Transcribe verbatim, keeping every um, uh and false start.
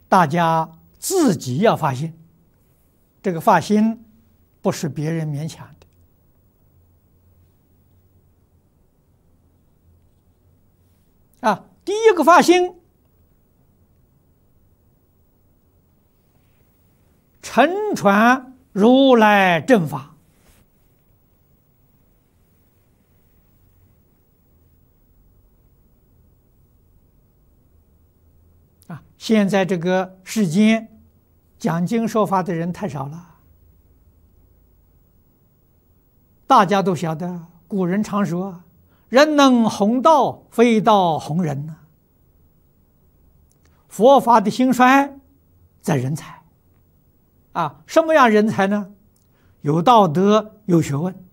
大家自己要发心，这个发心不是别人勉强的啊。第一个发心，承传如来正法。啊，现在这个世间讲经说法的人太少了。大家都晓得，古人常说：“人能弘道，非道弘人呐。”佛法的兴衰在人才。啊，什么样人才呢？有道德，有学问。